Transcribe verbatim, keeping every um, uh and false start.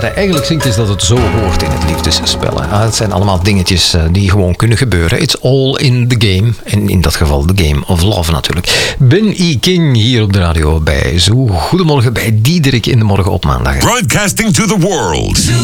wat hij eigenlijk zingt is dat het zo hoort in het liefdesspel. Hè. Het zijn allemaal dingetjes uh, die gewoon kunnen gebeuren. It's all in the game. En in dat geval the game of love natuurlijk. Ben E. King hier op de radio bij Zoo. Goedemorgen bij Diederik in de morgen op maandag. Broadcasting to the world.